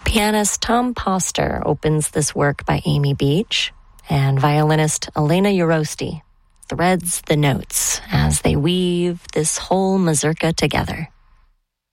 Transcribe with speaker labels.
Speaker 1: Pianist Tom Poster opens this work by Amy Beach, and violinist Elena Urosti threads the notes as they weave this whole mazurka together.